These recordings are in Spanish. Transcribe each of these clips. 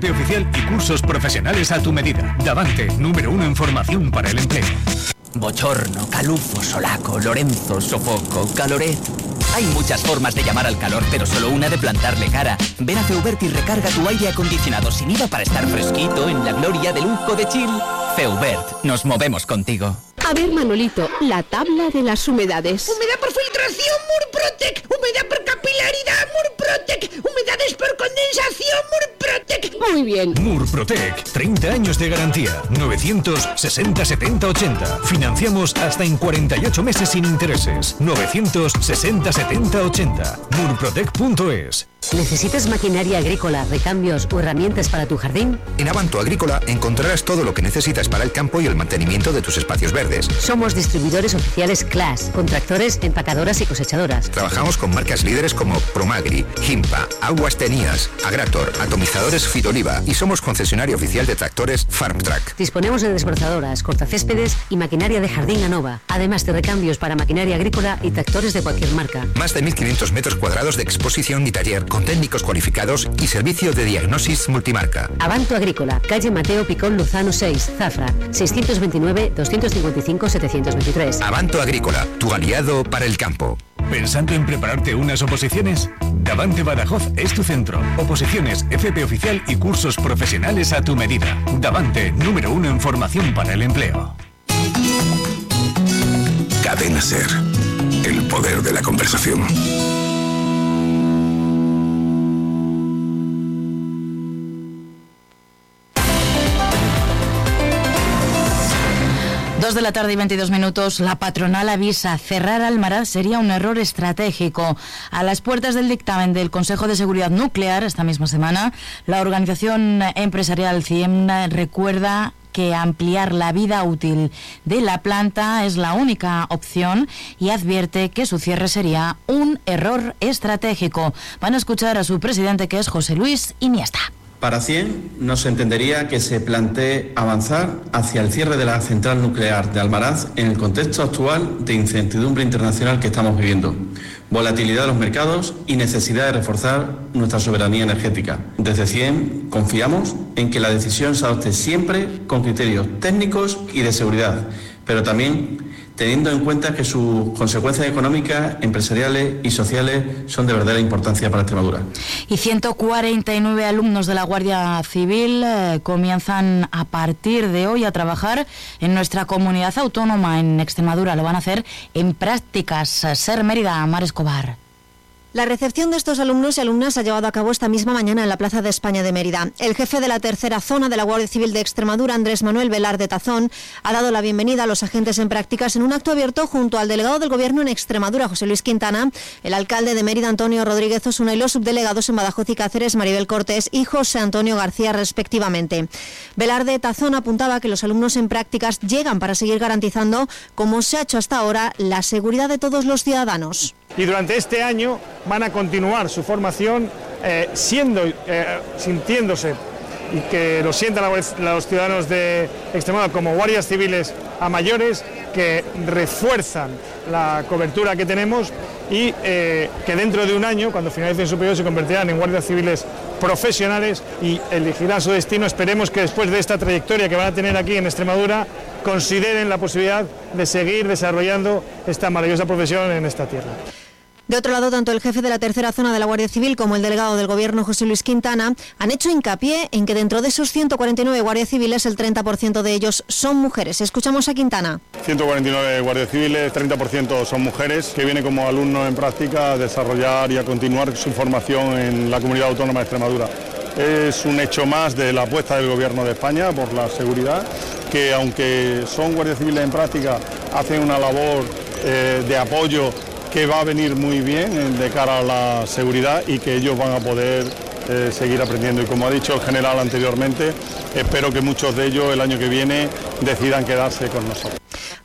Oficial y cursos profesionales a tu medida. Davante, número 1 en formación para el empleo. Bochorno, calufo, solaco, Lorenzo, sofoco, caloret. Hay muchas formas de llamar al calor, pero solo una de plantarle cara. Ven a Feubert y recarga tu aire acondicionado sin IVA para estar fresquito en la gloria del lujo de chill. Feubert, nos movemos contigo. A ver, Manolito, la tabla de las humedades. Humedad por filtración, Murprotec. Humedad por capilaridad, Murprotec. Humedades por condensación, Murprotec. Muy bien. Murprotec, 30 años de garantía. 960 70 80. Financiamos hasta en 48 meses sin intereses. 960 70 80. Murprotec.es. ¿Necesitas maquinaria agrícola, recambios o herramientas para tu jardín? En Avanto Agrícola encontrarás todo lo que necesitas para el campo y el mantenimiento de tus espacios verdes. Somos distribuidores oficiales CLAS, con tractores, empacadoras y cosechadoras. Trabajamos con marcas líderes como Promagri, Gimpa, Aguas Tenías, Agrator, Atomizadores Fitoliva y somos concesionario oficial de tractores FarmTrack. Disponemos de desbrozadoras, cortacéspedes y maquinaria de jardín ANOVA, además de recambios para maquinaria agrícola y tractores de cualquier marca. Más de 1.500 metros cuadrados de exposición y taller con técnicos cualificados y servicio de diagnosis multimarca. Avanto Agrícola, calle Mateo Picón Luzano 6, Zafra, 629-255-723. Avanto Agrícola, tu aliado para el campo. ¿Pensando en prepararte unas oposiciones? Davante Badajoz es tu centro. Oposiciones, FP oficial y cursos profesionales a tu medida. Davante, número 1 en formación para el empleo. Cadena SER. El poder de la conversación. De la tarde y 22 minutos, la patronal avisa: cerrar Almaraz sería un error estratégico. A las puertas del dictamen del Consejo de Seguridad Nuclear esta misma semana, la organización empresarial CIEM recuerda que ampliar la vida útil de la planta es la única opción y advierte que su cierre sería un error estratégico. Van a escuchar a su presidente, que es José Luis Iniesta. Para CIEM no se entendería que se plantee avanzar hacia el cierre de la central nuclear de Almaraz en el contexto actual de incertidumbre internacional que estamos viviendo, volatilidad de los mercados y necesidad de reforzar nuestra soberanía energética. Desde CIEM confiamos en que la decisión se adopte siempre con criterios técnicos y de seguridad, pero también teniendo en cuenta que sus consecuencias económicas, empresariales y sociales son de verdadera importancia para Extremadura. Y 149 alumnos de la Guardia Civil comienzan a partir de hoy a trabajar en nuestra comunidad autónoma en Extremadura. Lo van a hacer en prácticas. SER Mérida, Mar Escobar. La recepción de estos alumnos y alumnas se ha llevado a cabo esta misma mañana en la Plaza de España de Mérida. El jefe de la tercera zona de la Guardia Civil de Extremadura, Andrés Manuel Velarde Tazón, ha dado la bienvenida a los agentes en prácticas en un acto abierto junto al delegado del Gobierno en Extremadura, José Luis Quintana, el alcalde de Mérida, Antonio Rodríguez Osuna, y los subdelegados en Badajoz y Cáceres, Maribel Cortés y José Antonio García, respectivamente. Velarde Tazón apuntaba que los alumnos en prácticas llegan para seguir garantizando, como se ha hecho hasta ahora, la seguridad ciudadanos. Y durante este año van a continuar su formación sintiéndose, y que lo sientan los ciudadanos de Extremadura, como guardias civiles a mayores, que refuerzan la cobertura que tenemos y que dentro de un año, cuando finalicen su periodo, se convertirán en guardias civiles profesionales y elegirán su destino. Esperemos que después de esta trayectoria que van a tener aquí en Extremadura, consideren la posibilidad de seguir desarrollando esta maravillosa profesión en esta tierra. De otro lado, tanto el jefe de la tercera zona de la Guardia Civil como el delegado del Gobierno, José Luis Quintana, han hecho hincapié en que dentro de esos 149 guardias civiles, el 30% de ellos son mujeres. Escuchamos a Quintana. 149 guardias civiles, 30% son mujeres, que vienen como alumnos en práctica a desarrollar y a continuar su formación en la Comunidad Autónoma de Extremadura. Es un hecho más de la apuesta del Gobierno de España por la seguridad, que aunque son guardias civiles en práctica, hacen una labor de apoyo que va a venir muy bien de cara a la seguridad y que ellos van a poder seguir aprendiendo. Y como ha dicho el general anteriormente, espero que muchos de ellos el año que viene decidan quedarse con nosotros.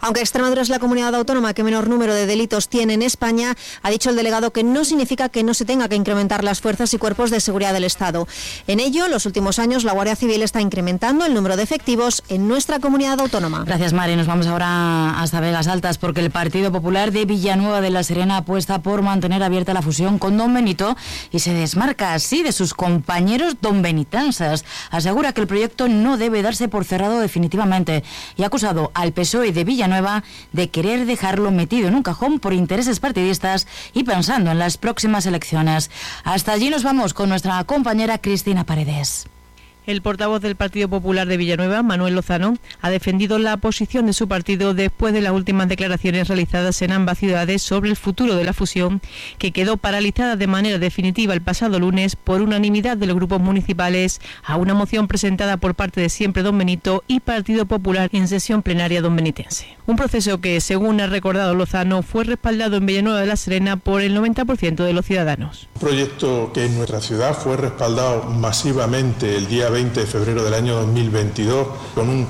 Aunque Extremadura es la comunidad autónoma que menor número de delitos tiene en España, ha dicho el delegado que no significa que no se tenga que incrementar las fuerzas y cuerpos de seguridad del Estado. En ello, en los últimos años, la Guardia Civil está incrementando el número de efectivos en nuestra comunidad autónoma. Gracias, Mari. Nos vamos ahora hasta Vegas Altas, porque el Partido Popular de Villanueva de la Serena apuesta por mantener abierta la fusión con Don Benito y se desmarca así de sus compañeros donbenitanzas. Asegura que el proyecto no debe darse por cerrado definitivamente y ha acusado al PSOE de Villanueva de querer dejarlo metido en un cajón por intereses partidistas y pensando en las próximas elecciones. Hasta allí nos vamos con nuestra compañera Cristina Paredes. El portavoz del Partido Popular de Villanueva, Manuel Lozano, ha defendido la posición de su partido después de las últimas declaraciones realizadas en ambas ciudades sobre el futuro de la fusión, que quedó paralizada de manera definitiva el pasado lunes por unanimidad de los grupos municipales a una moción presentada por parte de Siempre Don Benito y Partido Popular en sesión plenaria donbenitense. Un proceso que, según ha recordado Lozano, fue respaldado en Villanueva de la Serena por el 90% de los ciudadanos. Un proyecto que en nuestra ciudad fue respaldado masivamente el día 20 de febrero del año 2022 con un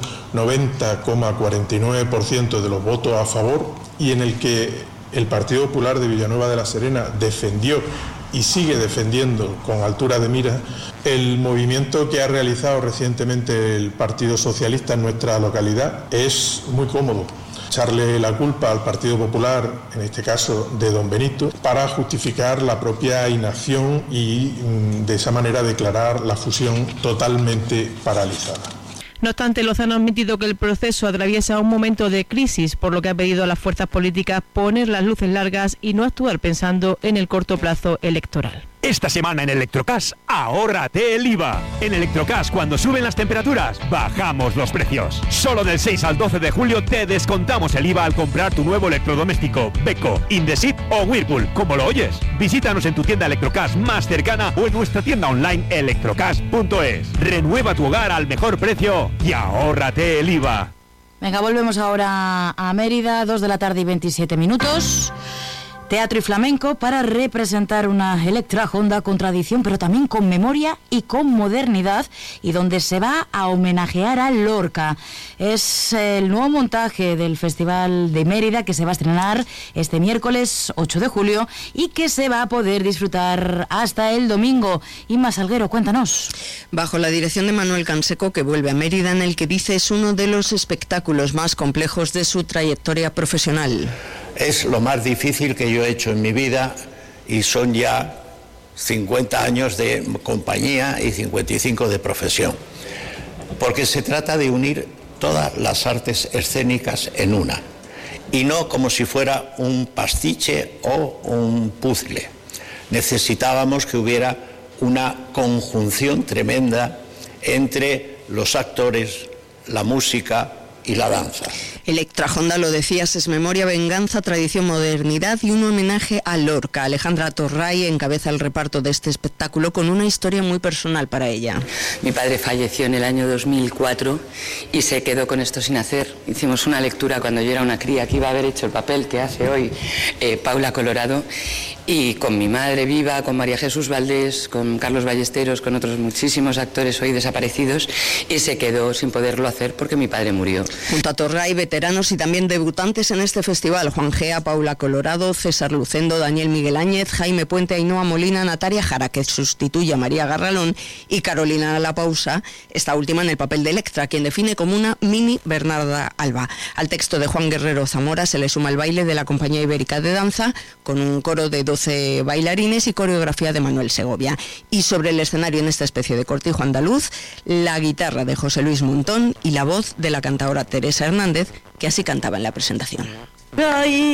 90,49% de los votos a favor y en el que el Partido Popular de Villanueva de la Serena defendió y sigue defendiendo con altura de mira el movimiento que ha realizado recientemente el Partido Socialista en nuestra localidad. Es muy cómodo echarle la culpa al Partido Popular, en este caso de Don Benito, para justificar la propia inacción y de esa manera declarar la fusión totalmente paralizada. No obstante, Lozano ha admitido que el proceso atraviesa un momento de crisis, por lo que ha pedido a las fuerzas políticas poner las luces largas y no actuar pensando en el corto plazo electoral. Esta semana en Electrocash, ahórrate el IVA. En Electrocash, cuando suben las temperaturas, bajamos los precios. Solo del 6 al 12 de julio te descontamos el IVA al comprar tu nuevo electrodoméstico, Beko, Indesit o Whirlpool, como lo oyes. Visítanos en tu tienda Electrocash más cercana o en nuestra tienda online electrocash.es. Renueva tu hogar al mejor precio y ahórrate el IVA. Venga, volvemos ahora a Mérida, 2 de la tarde y 27 minutos. Teatro y flamenco para representar una Electra Honda con tradición, pero también con memoria y con modernidad, y donde se va a homenajear a Lorca. Es el nuevo montaje del Festival de Mérida que se va a estrenar este miércoles 8 de julio y que se va a poder disfrutar hasta el domingo. Inma Salguero, cuéntanos. Bajo la dirección de Manuel Canseco, que vuelve a Mérida, en el que dice es uno de los espectáculos más complejos de su trayectoria profesional. Es lo más difícil que yo he hecho en mi vida y son ya 50 años de compañía y 55 de profesión, porque se trata de unir todas las artes escénicas en una y no como si fuera un pastiche o un puzzle. Necesitábamos que hubiera una conjunción tremenda entre los actores, la música y la danza. Electra Honda, lo decías, es memoria, venganza, tradición, modernidad y un homenaje a Lorca. Alejandra Torray encabeza el reparto de este espectáculo con una historia muy personal para ella. Mi padre falleció en el año 2004 y se quedó con esto sin hacer. Hicimos una lectura cuando yo era una cría que iba a haber hecho el papel que hace hoy Paula Colorado, y con mi madre viva, con María Jesús Valdés, con Carlos Ballesteros, con otros muchísimos actores hoy desaparecidos, y se quedó sin poderlo hacer porque mi padre murió. Junto a Torray, veteranos y también debutantes en este festival: Juan Gea, Paula Colorado, César Lucendo, Daniel Miguel Áñez, Jaime Puente, Ainhoa Molina, Natalia Jara, que sustituye a María Garralón, y Carolina La Pausa, esta última en el papel de Electra, quien define como una mini Bernarda Alba. Al texto de Juan Guerrero Zamora se le suma el baile de la Compañía Ibérica de Danza, con un coro de 12 bailarines y coreografía de Manuel Segovia. Y sobre el escenario, en esta especie de cortijo andaluz, la guitarra de José Luis Montón y la voz de la cantadora Teresa Hernández, que así cantaba en la presentación. Ay.